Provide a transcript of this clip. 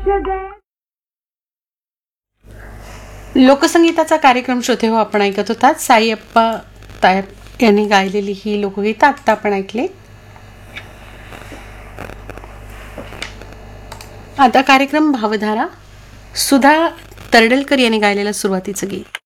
लोकसंगीताचा कार्यक्रम श्रोते हो आपण ऐकत होतात. साईअप्पा तायप यांनी गायलेली ही लोकगीतं आत्ता आपण ऐकले. आता कार्यक्रम भावधारा. सुधा तरडेलकर यांनी गायलेलं सुरुवातीचं गीत.